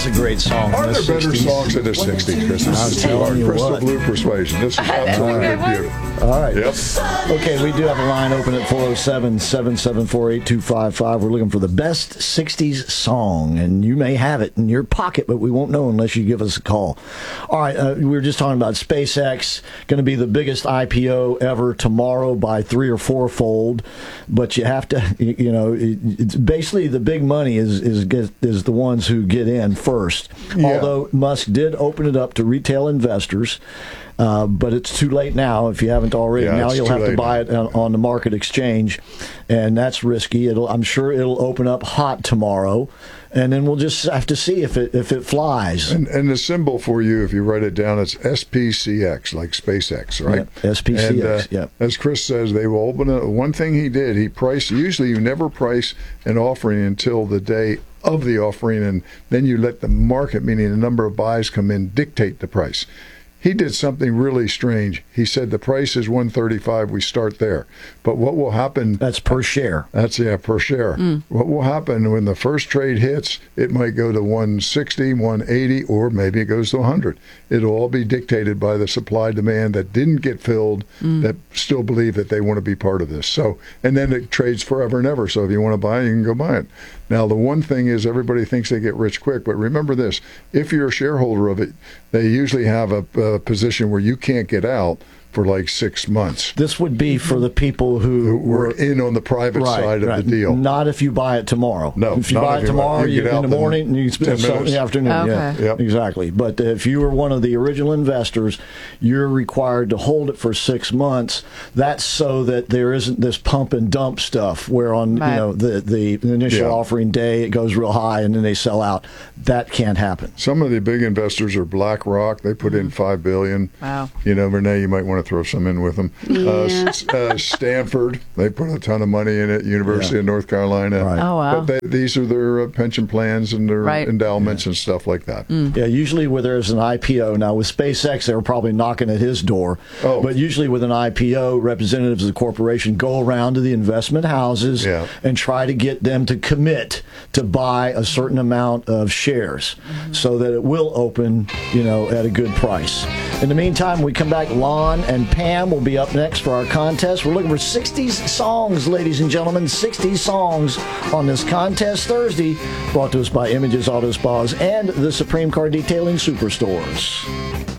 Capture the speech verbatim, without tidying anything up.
is a great song. Are there better sixties. songs in the sixties, Chris? This is too hard. Crystal what. Blue Persuasion. This is absolutely beautiful. All right. Yep. Okay, we do have a line open at four oh seven, seven seven four, eight two five five. We're looking for the best sixties song, and you may have it in your pocket, but we won't know unless you give us a call. All right, uh, we were just talking about SpaceX, going to be the biggest I P O ever tomorrow by three or fourfold, but you have to, you know, it, it's basically the big money is is get, is the ones who get in first. Yeah. Although Musk did open it up to retail investors. Uh, but it's too late now if you haven't already. Yeah, now it's you'll too have to late buy now. it on, on the market exchange, and that's risky. It'll, I'm sure it'll open up hot tomorrow, and then we'll just have to see if it if it flies. And, and the symbol for you, if you write it down, it's S P C X, like SpaceX, right? Yep, S P C X, and, uh, yep. As Chris says, they will open it. One thing he did, he priced, usually you never price an offering until the day of the offering, and then you let the market, meaning the number of buys come in, dictate the price. He did something really strange. He said the price is one thirty-five. We start there. But what will happen? That's per share. That's yeah, per share. Mm. What will happen when the first trade hits? It might go to one sixty, one eighty, or maybe it goes to one hundred. It'll all be dictated by the supply demand that didn't get filled, Mm. that still believe that they want to be part of this. So, and then it trades forever and ever. So if you want to buy it, you can go buy it. Now, the one thing is everybody thinks they get rich quick, but remember this: if you're a shareholder of it, they usually have a, a position where you can't get out for like six months. This would be for the people who, Who were in on the private right, side of right. the deal. Not if you buy it tomorrow. No, if you not buy if it you buy- tomorrow, you you get in out the in morning, and you ten spend some in minutes. the afternoon. Okay. Yeah, Yep. exactly. But if you were one of the original investors, you're required to hold it for six months. That's so that there isn't this pump and dump stuff where on Right. you know the the initial Yeah. offering day it goes real high and then they sell out. That can't happen. Some of the big investors are BlackRock. They put in five billion. Wow. You know, Renee, you might want to throw some in with them. Uh, Yeah. S- uh, Stanford, they put a ton of money in it. University Yeah. of North Carolina. Right. Oh, wow. But they, these are their uh, pension plans and their Right. endowments and stuff like that. Yeah, usually where there's an I P O, now with SpaceX, they were probably knocking at his door. Oh. But usually with an I P O, representatives of the corporation go around to the investment houses Yeah. and try to get them to commit to buy a certain amount of shares so that it will open, you know, at a good price. In the meantime, we come back, Lon and Pam will be up next for our contest. We're looking for sixties songs, ladies and gentlemen, sixties songs on this contest Thursday, brought to us by Images Auto Spas and the Supreme Car Detailing Superstores.